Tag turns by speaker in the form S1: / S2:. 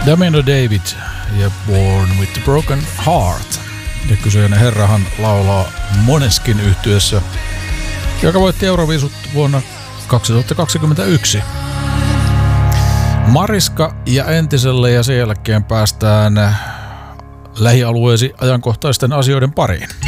S1: Damiano David ja Born with the Broken Heart. Ja kyseinen herrahan laulaa Måneskin yhtyeessä, joka voitti Euroviisut vuonna 2021. Mariska ja entiselle, ja sen jälkeen päästään lähialueesi ajankohtaisten asioiden pariin.